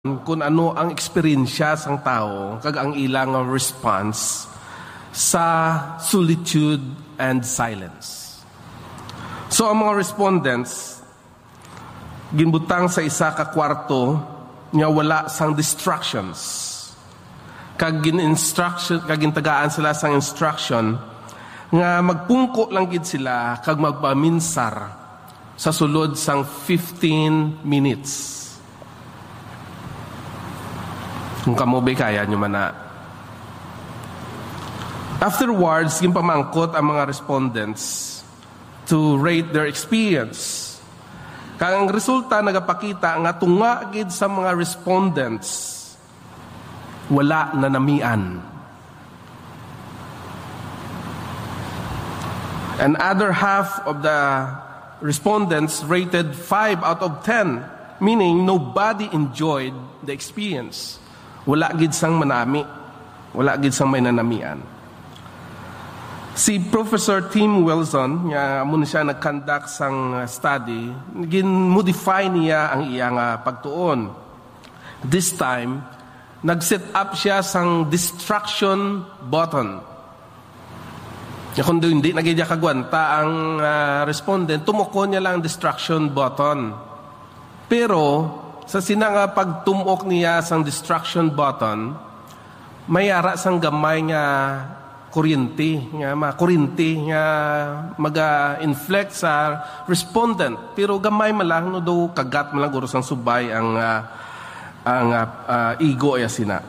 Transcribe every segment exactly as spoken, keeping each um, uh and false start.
kung ano ang eksperyensya sang tao kag ang ilang response sa solitude and silence. So ang mga respondents ginbutang sa isa ka kwarto nga wala sang distractions. Kag gin-instruction kag gintagaan sila sang instruction nga magpungko lang gid sila kag magpaminsar sa sulod sang fifteen minutes. Kung kamo ba kaya nyo man na. Afterwards, yung pamangkot ang mga respondents to rate their experience. Kaya ang resulta nagapakita nga tunga gid sa mga respondents wala na namian. And other half of the respondents rated five out of ten, meaning nobody enjoyed the experience. Wala gid sang manami. Wala gid sang may nanamian. Si Professor Tim Wilson, nga muna siya nag-conduct sang study, gin-modify niya ang iyang uh, pagtuon. This time, nag-set up siya sang distraction button. Kung hindi nagidya kagwanta ang uh, respondent, tumuko niya lang distraction button. Pero, sa sinanga pagtumok niya sang distraction button, may ara sang gamay nga kuryente, nga makuryente nga maga-inflect sa respondent. Pero gamay man lang no do kagat man lang guro sang subay ang uh, ang uh, uh, ego ay sina.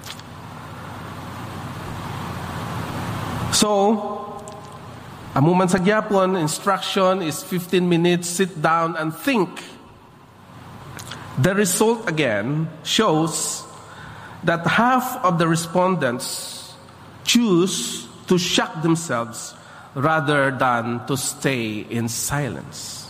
So, amuman sa gyapon, instruction is fifteen minutes, sit down and think. The result again shows that half of the respondents choose to shock themselves rather than to stay in silence.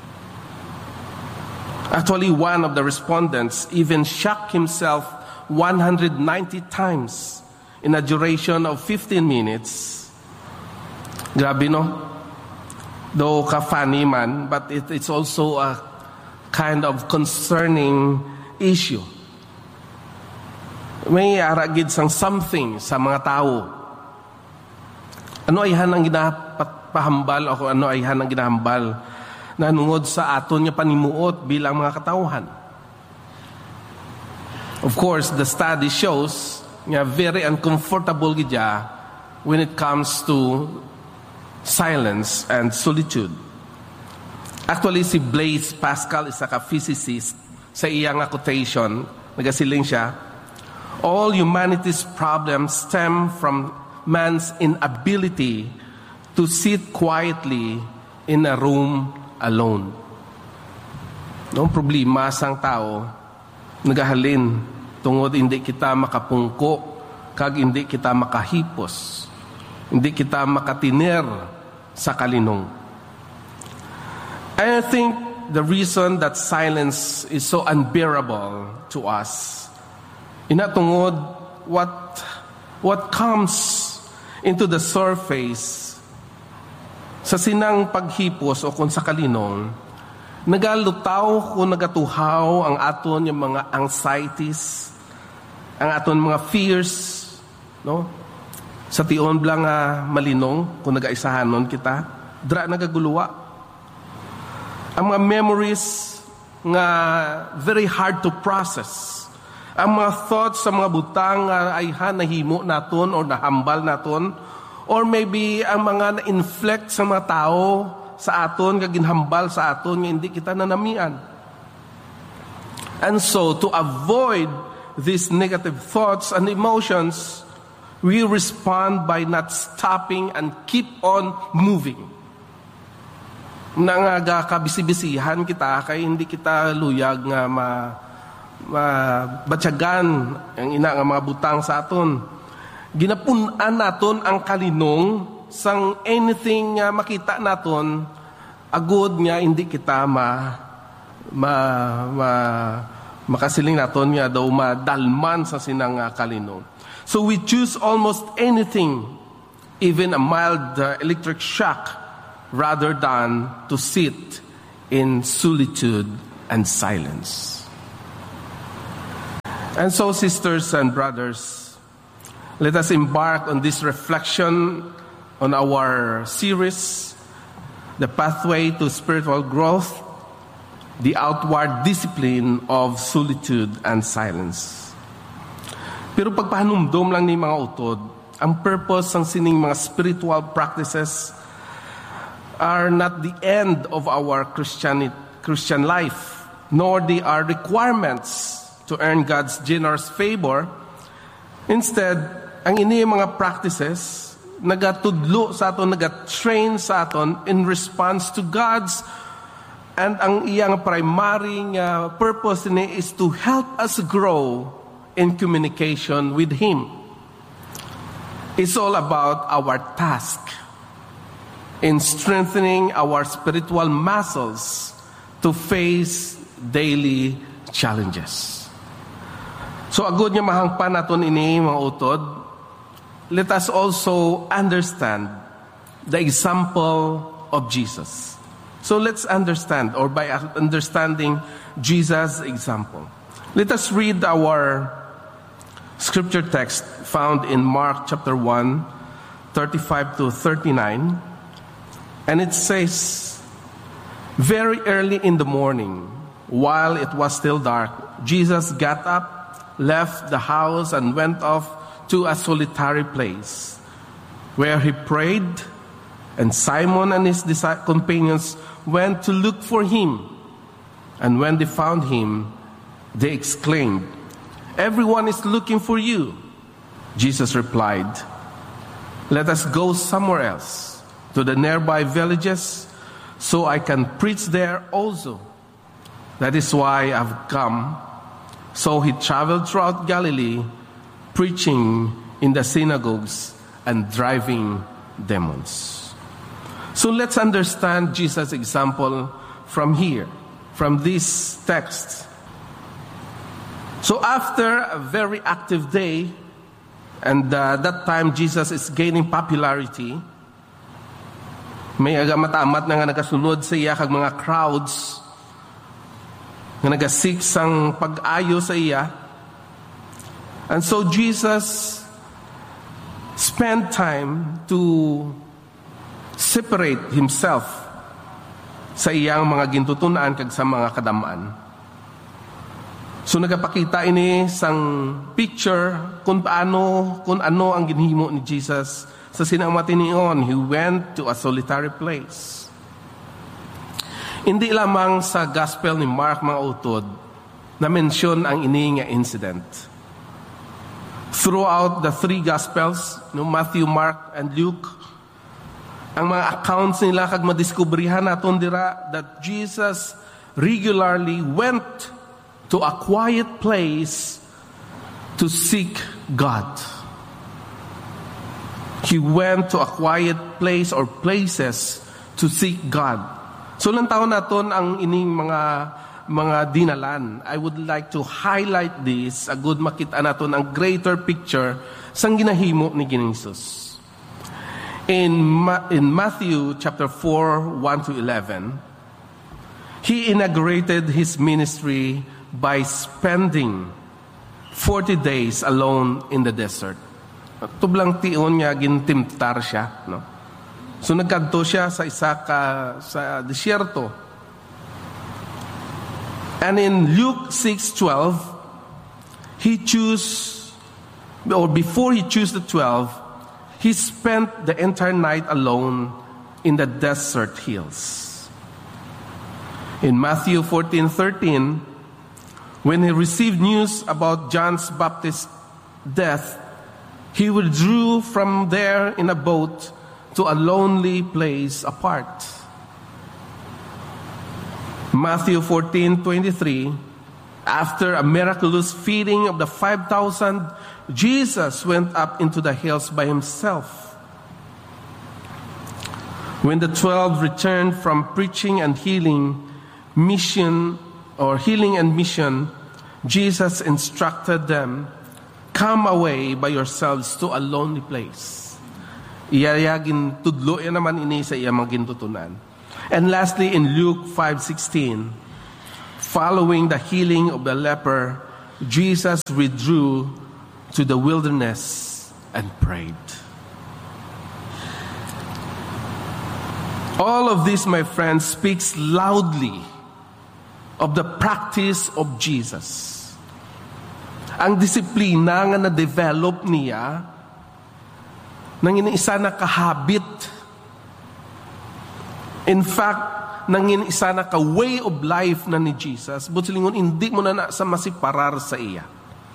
Actually, one of the respondents even shocked himself one hundred ninety times in a duration of fifteen minutes. Grabe, no? Though ka-funny man, but it, it's also a kind of concerning issue. May aragid sang something sa mga tao. Ano ay hanang ginapahambal o ano ay hanang ginahambal na nungod sa aton nga panimuot bilang mga katauhan. Of course, the study shows nga very uncomfortable gidya when it comes to silence and solitude. Actually, si Blaise Pascal, isa ka physicist, sa iyang quotation, nagasiling siya, all humanity's problems stem from man's inability to sit quietly in a room alone. No problema sang tao, nagahalin, tungod hindi kita makapungko, kag hindi kita makahipos, hindi kita makatiner sa kalinong. I think the reason that silence is so unbearable to us, inatungod what what comes into the surface sa sinang paghipos o kung sa kalinong, nagalutaw kung nagatuhaw ang aton yung mga anxieties, ang aton mga fears, no? Sa tion blang uh, malinong kung nagaisahanon kita, dra nagaguluwa. Ang mga memories nga very hard to process. Ang mga thoughts sa mga butang nga ay nahimo naton or nahambal naton, or maybe ang mga na-inflect sa mga tao sa aton, kaginhambal sa aton nga hindi kita nanamian. And so, to avoid these negative thoughts and emotions, we respond by not stopping and keep on moving. Nang kabisi-bisihan kita kay hindi kita luyag nga ma, ma batyagan ang ina nga mga butang sa aton. Ginapunan naton ang kalinong sang anything nga makita naton agud nga hindi kita ma ma, ma makasiling naton nga daw madalman sa sinang uh, kalinong. So we choose almost anything, even a mild uh, electric shock, rather than to sit in solitude and silence. And so, sisters and brothers, let us embark on this reflection on our series, The Pathway to Spiritual Growth, the Outward Discipline of Solitude and Silence. Pero pagpahanumdum lang ni mga utod, ang purpose ng sining mga spiritual practices are not the end of our Christian, Christian life, nor they are requirements to earn God's generous favor. Instead, ang ini mga practices, nagatudlo sa aton, nagatrain sa aton in response to God's, and ang iyang primary uh, purpose ni is to help us grow in communication with Him. It's all about our task in strengthening our spiritual muscles to face daily challenges. So agud nga mahangpan naton ini mga utod, let us also understand the example of Jesus. So let's understand, or by understanding Jesus' example, let us read our scripture text found in Mark chapter one, thirty-five to thirty-nine. And it says, very early in the morning, while it was still dark, Jesus got up, left the house, and went off to a solitary place, where he prayed, and Simon and his companions went to look for him. And when they found him, they exclaimed, "Everyone is looking for you." Jesus replied, "Let us go somewhere else, to the nearby villages, so I can preach there also. That is why I've come." So he traveled throughout Galilee, preaching in the synagogues and driving demons. So let's understand Jesus' example from here, from this text. So after a very active day, and uh, that time Jesus is gaining popularity, may agamatamat na nga nagasunod sa iya kag mga crowds nga nagasik sang pag-ayo sa iya. And so Jesus spent time to separate himself sa iyang mga gintutunan kag sa mga kadamaan. So nagapakita ini sang picture kung paano, kung ano ang ginhimo ni Jesus sa sinang matinion. He went to a solitary place. Hindi lamang sa gospel ni Mark mga utod na mention ang ini nga incident. Throughout the three gospels, no, Matthew, Mark, and Luke, ang mga accounts nila kag madiskubrihan naton dira that Jesus regularly went to a quiet place to seek God. He went to a quiet place or places to seek God. So lang taon naton ang ining mga mga dinalan. I would like to highlight this, agud makita naton ang greater picture sang ginahimo ni Jesus. In Ma- in Matthew chapter four, one to eleven, he inaugurated his ministry by spending forty days alone in the desert. Tublang tion niya gintimtar siya, no? So nagkadto siya sa isa ka sa desierto. And in Luke six twelve, he chose, or before he chose the twelve, he spent the entire night alone in the desert hills. In Matthew fourteen thirteen, when he received news about John the Baptist's death, he withdrew from there in a boat to a lonely place apart. Matthew fourteen twenty-three, after a miraculous feeding of the five thousand, Jesus went up into the hills by himself. When the twelve returned from preaching and healing, mission or healing and mission, Jesus instructed them, "Come away by yourselves to a lonely place." Iyayagin tudlo yan naman ini sa iya mga gintutunan. And lastly, in Luke five sixteen, following the healing of the leper, Jesus withdrew to the wilderness and prayed. All of this, my friends, speaks loudly of the practice of Jesus. Ang disiplina nga na-develop niya nang iniisa na kahabit. In fact, nang iniisa na ka way of life na ni Jesus, but silingon, hindi mo na na sa masiparar sa iya.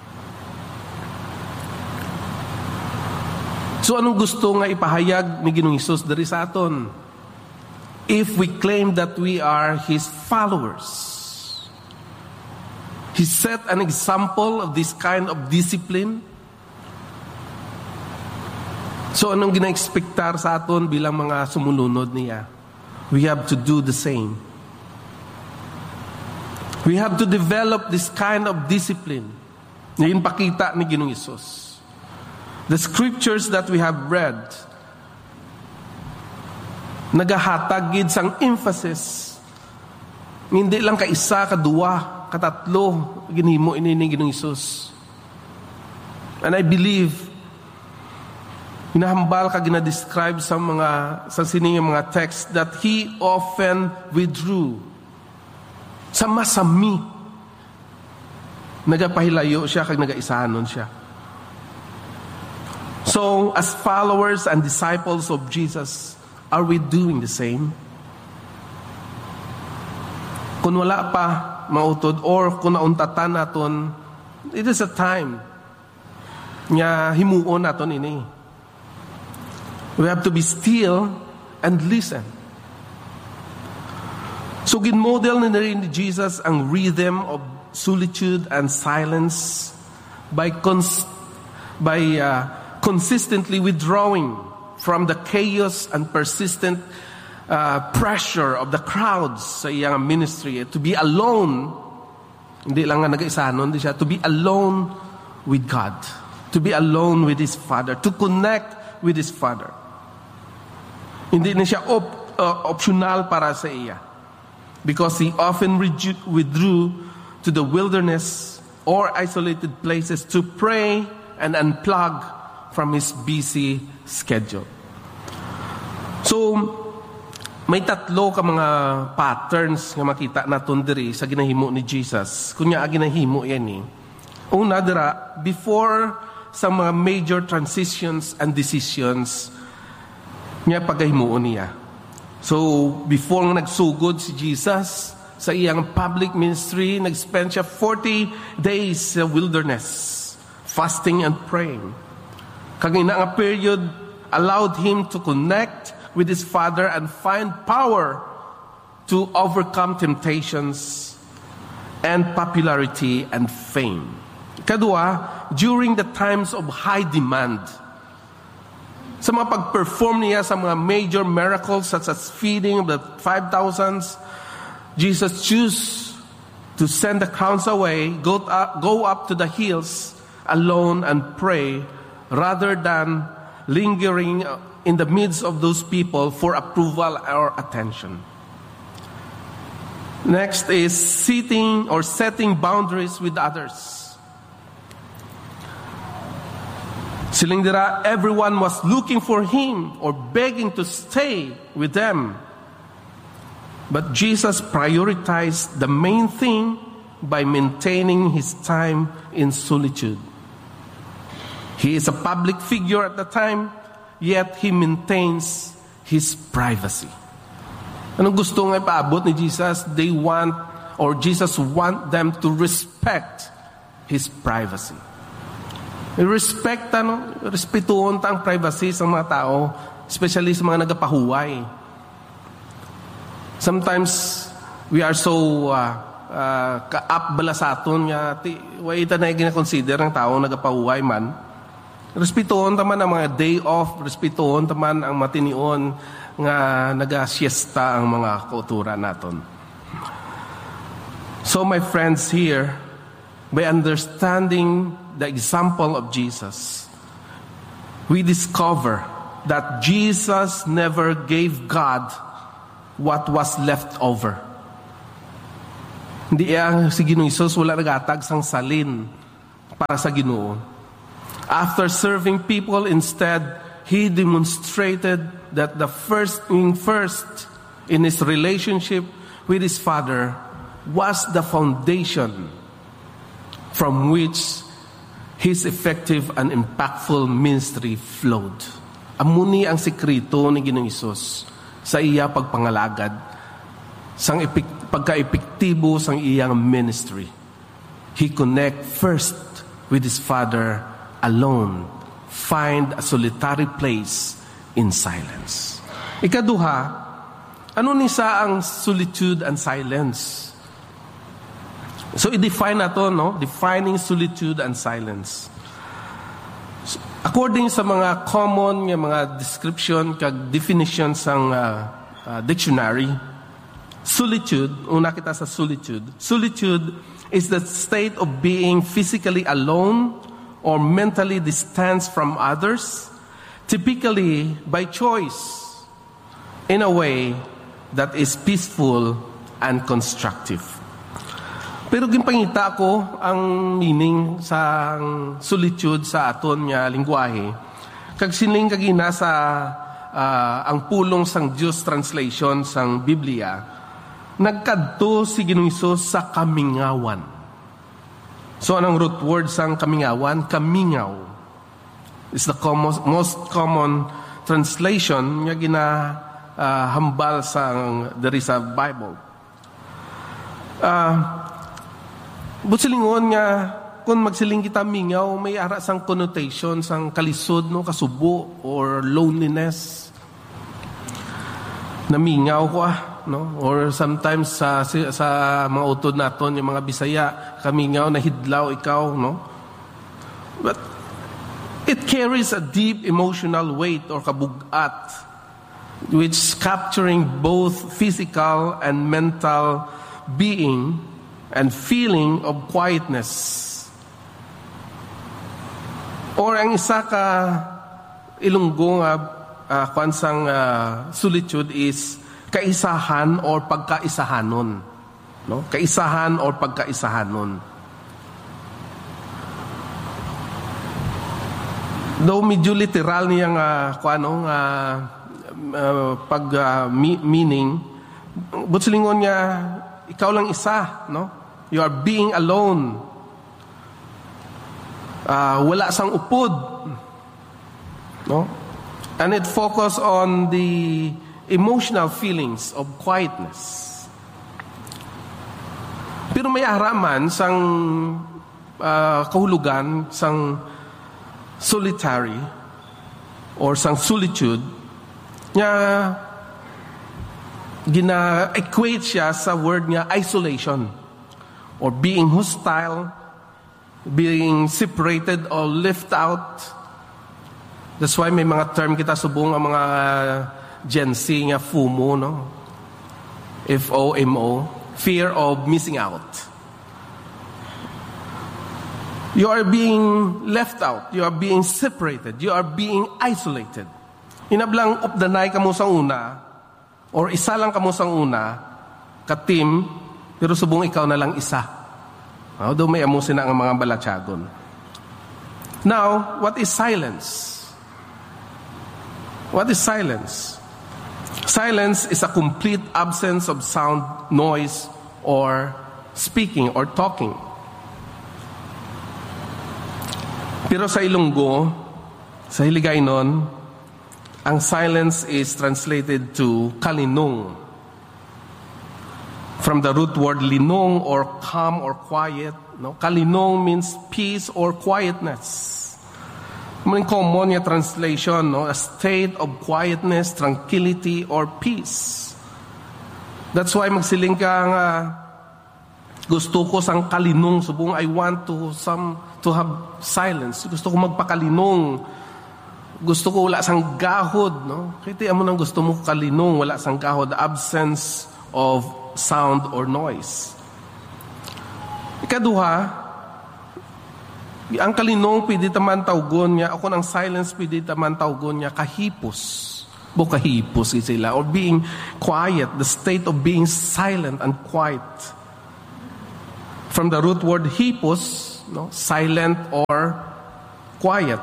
So anong gusto nga ipahayag ni Ginoong Hesus diri sa aton? If we claim that we are His followers, He set an example of this kind of discipline. So anong gina-expectar sa aton bilang mga sumunod niya? We have to do the same. We have to develop this kind of discipline. Ngayon pakita ni Ginoong Hesus. The scriptures that we have read, nagahatag gid sang emphasis. Hindi lang ka isa, kadua, katatlo, ginhimo ini ni Ginoong Hesus. And I believe, hinahambal ka gina-describe sa mga sa sining mga text that He often withdrew sa masami. Nagapahilayo siya kag nagaisahanon siya. So, as followers and disciples of Jesus, are we doing the same? Kung wala pa mautod or kung nauntatan naton, it is a time nga himuon naton ini. We have to be still and listen. So, ginmodel na rin ni Jesus ang rhythm of solitude and silence by cons- by uh, consistently withdrawing from the chaos and persistent uh, pressure of the crowds sa iyang ministry. To be alone, hindi lang nga nag-isanon, hindi siya, to be alone with God. To be alone with His Father. To connect with His Father. Hindi na siya op, uh, optional para sa iya. Because He often withdrew to the wilderness or isolated places to pray and unplug from His busy schedule. So, may tatlo ka mga patterns nga makita naton diri sa ginahimo ni Jesus. Kunya ginahimo yan eh. Una dira, before sa mga major transitions and decisions niya pagkahimuon niya. So, before nga nagsugod si Jesus sa iyang public ministry, nag-spend siya forty days sa wilderness, fasting and praying. Kagina nga period allowed him to connect with his Father and find power to overcome temptations and popularity and fame. Kadua, during the times of high demand, sa mga pag-perform niya sa mga major miracles such as feeding of the five thousands, Jesus chose to send the crowds away, go up, go up to the hills alone and pray rather than lingering in the midst of those people for approval or attention. Next is sitting or setting boundaries with others. Siling dira, everyone was looking for him or begging to stay with them. But Jesus prioritized the main thing by maintaining his time in solitude. He is a public figure at the time, yet he maintains his privacy. Anong gusto nga ipaabot ni Jesus? They want, or Jesus want them to respect his privacy. Respect, ano, respetuon ta ang privacy sa mga tao, especially sa mga nagapahuway. Sometimes, we are so uh, uh, ka-up bala sa aton nga, way ita na gina-consider ng tao nagapahuway man. Respetuon taman ang mga day off, respetuon taman ang matinion nga naga-siesta ang mga kauturan naton. So my friends here, by understanding the example of Jesus, we discover that Jesus never gave God what was left over. Hindi ang si Ginoong Hesus wala nagatag sang salin para sa Ginoo. After serving people instead, he demonstrated that the first thing first in his relationship with his Father was the foundation from which his effective and impactful ministry flowed. Amuni ang sekreto ni Ginoong Hesus sa iya pagpangalagad, sang epik- pagka-epektibo sang iyang ministry. He connect first with his Father alone, find a solitary place in silence. Ikaduha, ano ni sa ang solitude and silence? So i-define na to, no? Defining solitude and silence. According sa mga common nga mga description kag definition sang uh, uh, dictionary, solitude, una kita sa solitude. Solitude is the state of being physically alone or mentally distanced from others, typically by choice, in a way that is peaceful and constructive. Pero ginpangita ko ang meaning sa solitude sa aton nga lingwahe. Kag sining kagina sa uh, ang pulong sang Diyos translation sang Biblia, nagkadto si Ginoong Hesus sa kamingawan. So anong root word sang kamingawan? Kamingaw. It's the com- most common translation nga gina uh, hambal sang diri sa Bible. Uh, Busilingon nga, kung magsiling kita mingaw, may ara sang connotation, sang kalisod, no, kasubo, or loneliness. Namingaw ko ah, no? Or sometimes sa, sa mga utod naton, yung mga Bisaya, kamingaw, nahidlaw ikaw, no? But it carries a deep emotional weight or kabugat, which capturing both physical and mental being and feeling of quietness. Or ang isa ka ilunggo nga uh, kwansang uh, solitude is kaisahan or pagkaisahanon. No? Kaisahan or pagkaisahanon. Though medyo literal niyang uh, kuano nga uh, pag uh, mi- meaning, butsilingon niya ikaw lang isa, no? You are being alone. Uh, wala sang upod. No? And it focus on the emotional feelings of quietness. Pero may araman sang uh, kahulugan, sang solitary or sang solitude, niya gina-equate siya sa word niya isolation or being hostile, being separated or left out. That's why may mga term kita subong ang mga Gen Z nga FOMO, no? F O M O, fear of missing out. You are being left out, you are being separated, you are being isolated. Inablang updanay ka mo sa una, or isa lang ka mo sa una, ka-team, pero subong ikaw na lang isa. Although may amusin na ang mga balatsagon. Now, what is silence? What is silence? Silence is a complete absence of sound, noise, or speaking or talking. Pero sa Ilonggo, sa Hiligaynon, ang silence is translated to kalinong. From the root word linong or calm or quiet. No? Kalinong means peace or quietness. May common yung translation, no? A state of quietness, tranquility, or peace. That's why magsiling ka nga, gusto ko sang kalinong, subong I want to some to have silence. Gusto ko magpakalinong. Gusto ko wala sang gahod, no? Kaya mo nang gusto mo kalinong, wala sang gahod, absence of sound or noise. Ikaduha, ang kalinong pwede taman tawgon niya, ako ng silence pwede taman tawgon niya kahipos. Bu kahipos sila, or being quiet, the state of being silent and quiet. From the root word hipos, no? Silent or quiet.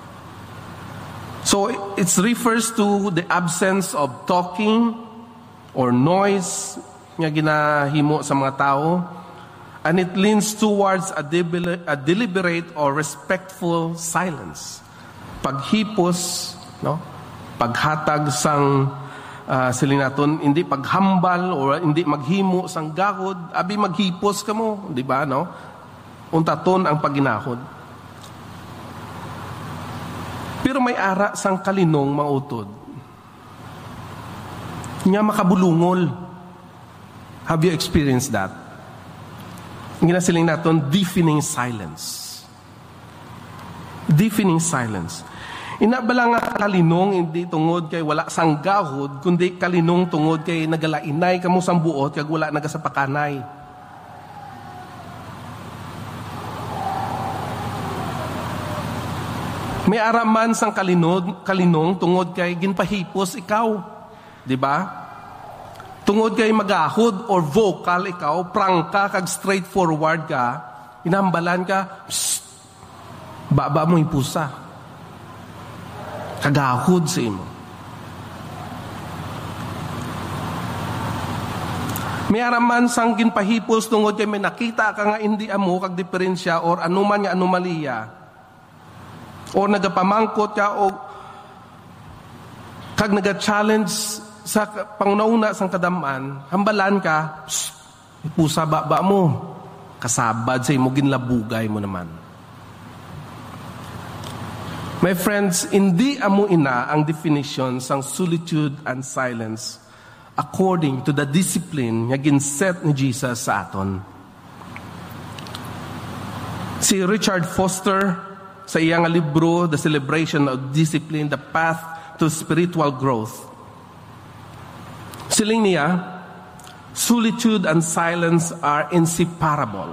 So it refers to the absence of talking or noise nga ginahimo sa mga tao, and it leans towards a, debel- a deliberate or respectful silence. Paghipos, no? Paghatag sang uh, silinaton, hindi paghambal or hindi maghimo sang gahod, abi maghipos kamo, di ba, no? Untaton ang paginahod. Pero may ara sang kalinong mautod. Nga makabulungol. Have you experienced that? Ang ginasiling natin, deafening silence. Deafening silence. Inabala nga kalinong, hindi tungod kay wala sang gahod, kundi kalinong tungod kay nagalainay kamo sang buot, kag wala nagasapakanay. May araman sang kalinod, kalinong tungod kay ginpahipos ikaw. Di ba? Tungod kay magahod or vocal ikaw, prangka kag straightforward ka, inambalan ka, psst, baba mo ipusa. Kagahod sa imo. May araman sang ginpahipos tungod kay may nakita ka nga hindi amo kag diferensya or anuman nga anomalya. O nagapamangkot ka o kag naga-challenge sa pangunauna sang kadamaan, hambalan ka, psst, ipusa baba mo. Kasabad sa imo, ginlabugay mo naman. My friends, hindi amo ina ang definition sang solitude and silence according to the discipline nga ginset ni Jesus sa aton. Si Richard Foster, sa iyang libro, The Celebration of Discipline, The Path to Spiritual Growth, siling niya, solitude and silence are inseparable.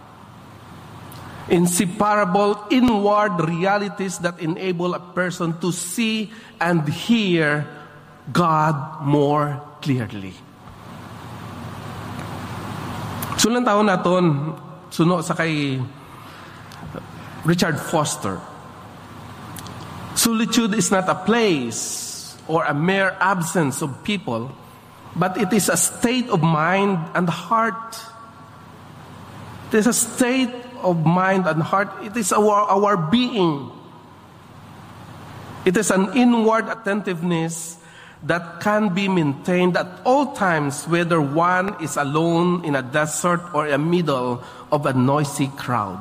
Inseparable inward realities that enable a person to see and hear God more clearly. Sulang taon naton, suno sa kay Richard Foster. Solitude is not a place or a mere absence of people, but it is a state of mind and heart. It is a state of mind and heart. It is our, our being. It is an inward attentiveness that can be maintained at all times, whether one is alone in a desert or in the middle of a noisy crowd.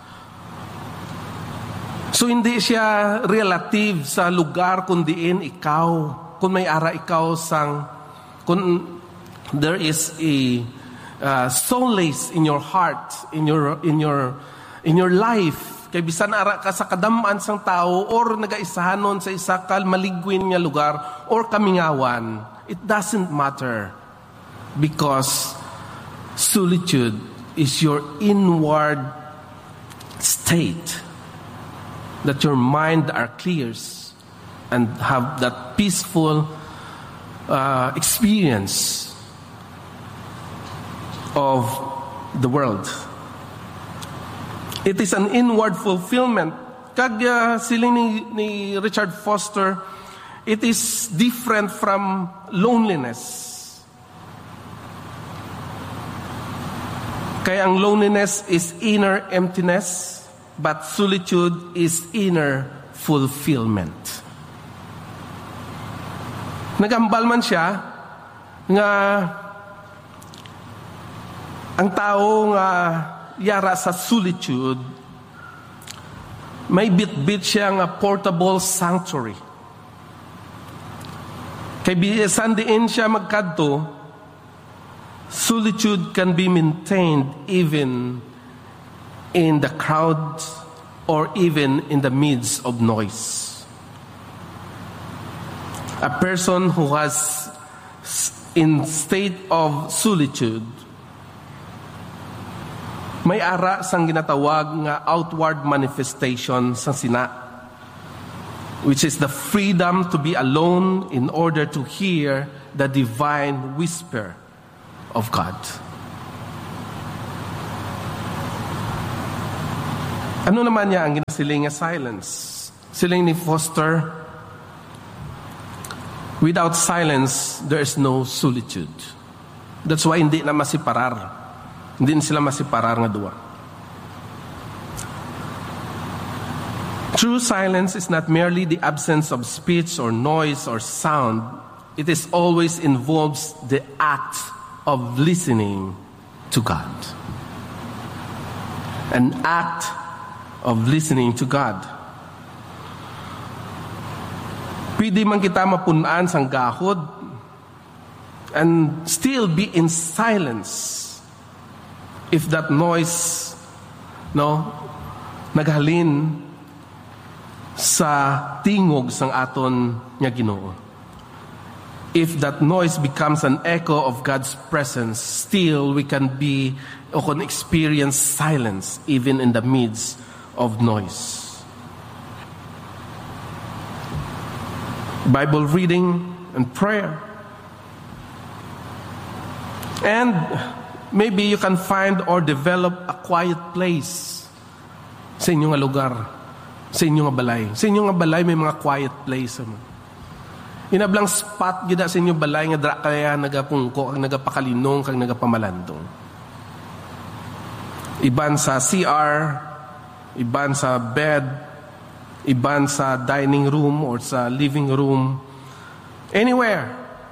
So hindi siya relative sa lugar kung diin ikaw, kung may ara ikaw sang, kung there is a uh, solace in your heart, in your in your in your life, kay bisan ara ka sa kadamaan sang tao or nagaisahanon sa isa ka maligwin nga lugar or kamingawan, it doesn't matter, because solitude is your inward state. That your mind are clear and have that peaceful uh, experience of the world. It is an inward fulfillment. Kag uh, siling ni, ni Richard Foster, it is different from loneliness. Kaya ang loneliness is inner emptiness, but solitude is inner fulfillment. Nagambal man siya nga ang tao nga yara sa solitude, may bit-bit siya nga portable sanctuary. Kay bisan diin siya magkadto, solitude can be maintained even in the crowd or even in the midst of noise. A person who has in state of solitude, may ara sang ginatawag nga outward manifestation sang sina, which is the freedom to be alone in order to hear the divine whisper of God. Ano naman niya ang ginasiling nga silence? Siling ni Foster, without silence, there is no solitude. That's why hindi na masiparar. Hindi na sila masiparar nga duwa. True silence is not merely the absence of speech or noise or sound. It is always involves the act of listening to God. An act of listening to God. Pwede man kita mapunaan sang gahod and still be in silence if that noise, no, naghalin sa tingog sang aton nga Ginoo. If that noise becomes an echo of God's presence, still we can be or can experience silence even in the midst of noise. Bible reading and prayer. And maybe you can find or develop a quiet place sa inyong lugar, sa inyong balay. Sa inyong balay may mga quiet place. Inablang spot gida sa inyong balay nga dra kaya nagapungko, kag nagapakalinong, kag nagapamalandong. Iban sa C R, iban sa bed, iban sa dining room or sa living room, anywhere.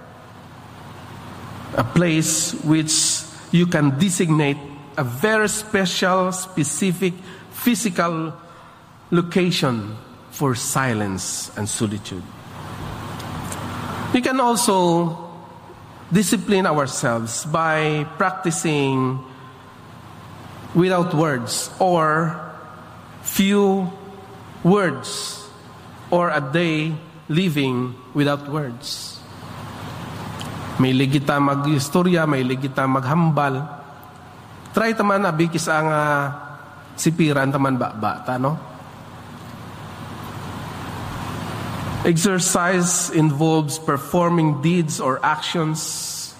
A place which you can designate a very special, specific, physical location for silence and solitude. We can also discipline ourselves by practicing without words or few words, or a day living without words. May ligita mag-istorya, may ligita maghambal. Try taman abikis ang uh, sipiran taman ba-bata, no? Exercise involves performing deeds or actions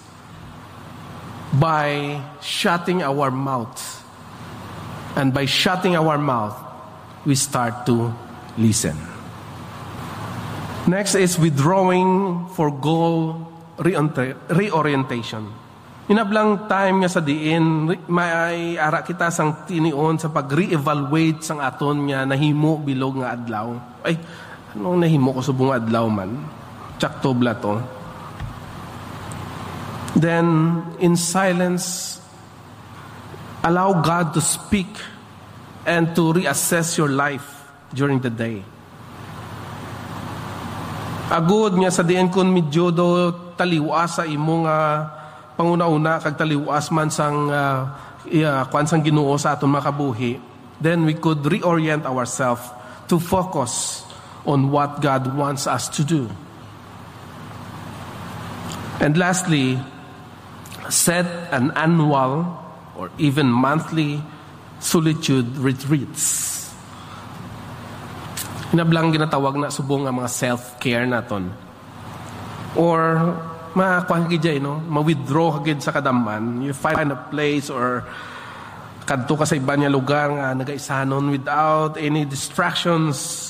by shutting our mouth. And by shutting our mouth, we start to listen. Next is withdrawing for goal reorientation. Inablang time nga sa diin, may ara kita sang tinion sa pag-re-evaluate sang aton nga nahimo bilog nga adlaw. Ay, anong nahimo ko sa bunga adlaw man? Tsak tobla to. Then, in silence, allow God to speak and to reassess your life during the day. Agud nga sa diin kun medyo do taliwas sa imong uh, panguna-una kag taliwas man sang uh, yeah, kwan sang Ginoo sa aton makabuhi, then we could reorient ourselves to focus on what God wants us to do. And lastly, set an annual or even monthly solitude retreats. Hinablang ginatawag na subong ang mga self-care naton. Or makakuha kagid no, ma-withdraw kagid sa kadaman. You find a place or kadto ka sa iba niya lugar nga nagaisanon without any distractions.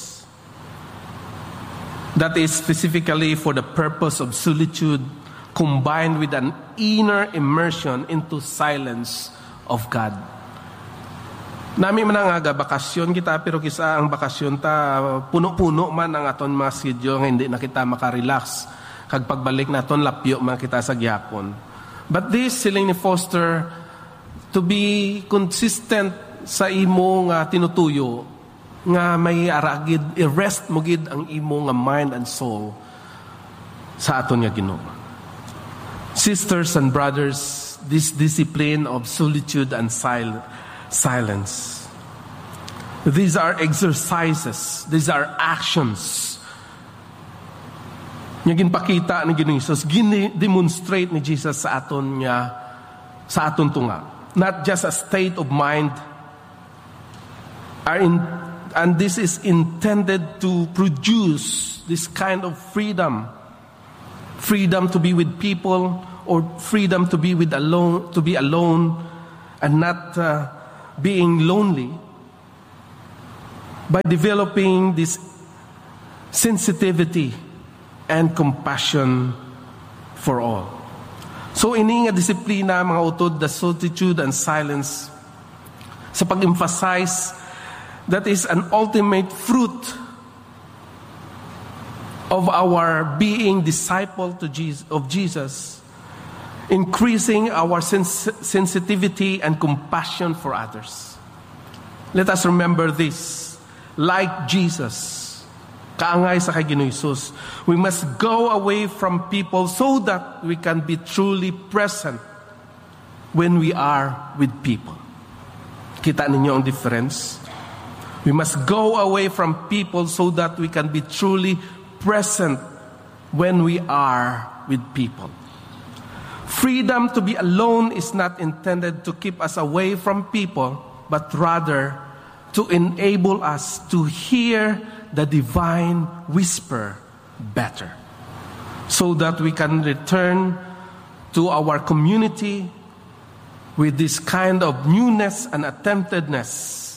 That is specifically for the purpose of solitude combined with an inner immersion into silence of God. Nami man nga bakasyon kita pero kisa ang bakasyon ta puno-puno man ang aton mga schedule nga hindi na kita makarelax kag pagbalik naton lapyo man kita sa gyapon. But this siling ni Foster to be consistent sa imo nga tinutuyo nga may aragid i-rest mo gid ang imo nga mind and soul sa aton nga Ginoo. Sisters and brothers, this discipline of solitude and sil- silence. These are exercises. These are actions. Nga ginpakita ni Ginoong Jesus, gin-demonstrate ni Jesus sa aton nga sa aton tunga. Not just a state of mind. Are in, and this is intended to produce this kind of freedom. Freedom to be with people, or freedom to be with alone, to be alone, and not uh, being lonely. by developing this sensitivity and compassion for all. So ini nga disiplina mga utod, the solitude and silence, sa pag-emphasize that is an ultimate fruit of our being disciple to Jesus, of Jesus, increasing our sens- sensitivity and compassion for others. Let us remember this. Like Jesus, kaangay sa kay Ginoong Hesus, we must go away from people so that we can be truly present when we are with people. Kita ninyo ang difference? We must go away from people so that we can be truly present when we are with people. Freedom to be alone is not intended to keep us away from people, but rather to enable us to hear the divine whisper better, so that we can return to our community with this kind of newness and attentiveness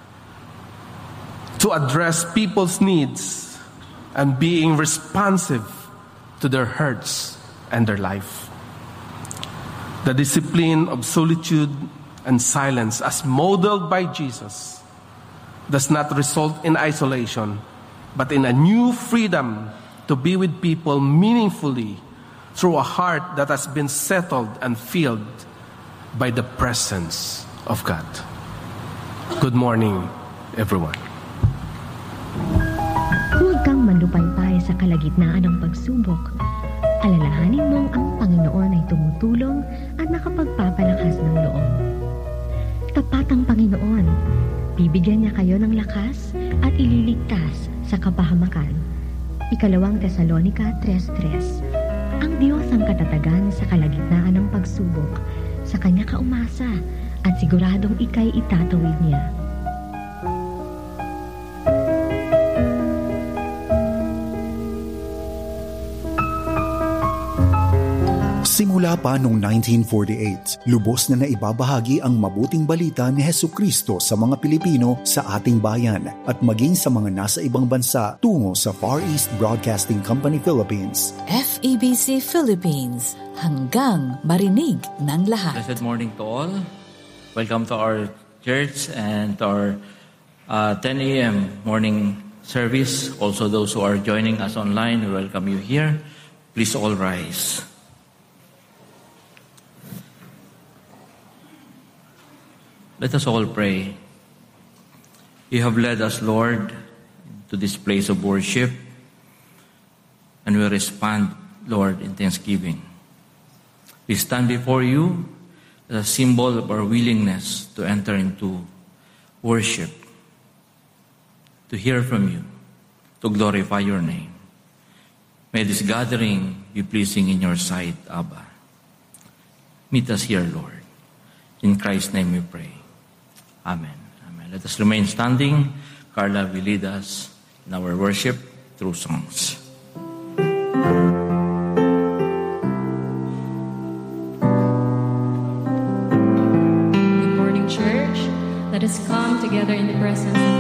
to address people's needs and being responsive to their hurts and their life. The discipline of solitude and silence, as modeled by Jesus, does not result in isolation, but in a new freedom to be with people meaningfully through a heart that has been settled and filled by the presence of God. Good morning, everyone. Huwag kang manlupaypay sa kalagitnaan ng pagsubok. Alalahanin mong ang Panginoon ay tumutulong at nakapagpapalakas ng loob. Tapat ang Panginoon. Bibigyan niya kayo ng lakas at ililigtas sa kapahamakan. Ikalawang Tesalonica three three. Ang Diyos ang katatagan sa kalagitnaan ng pagsubok. Sa Kanya ka umasa at siguradong ika'y itatawid niya. Simula pa noong nineteen forty-eight, lubos na naibabahagi ang mabuting balita ni Hesukristo sa mga Pilipino sa ating bayan at maging sa mga nasa ibang bansa tungo sa Far East Broadcasting Company Philippines. F E B C Philippines, hanggang marinig ng lahat. Blessed morning to all. Welcome to our church and to our uh, ten a.m. morning service. Also those who are joining us online, we welcome you here. Please all rise. Let us all pray. You have led us, Lord, to this place of worship, and we respond, Lord, in thanksgiving. We stand before you as a symbol of our willingness to enter into worship, to hear from you, to glorify your name. May this gathering be pleasing in your sight, Abba. Meet us here, Lord. In Christ's name we pray. Amen. Amen. Let us remain standing. Carla will lead us in our worship through songs. Good morning, church. Let us come together in the presence of